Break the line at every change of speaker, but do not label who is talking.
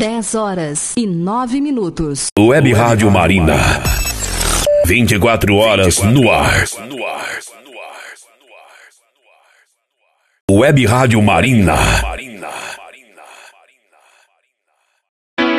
10h09.
Web Rádio Marina. 24 horas no ar. Web Rádio Marina.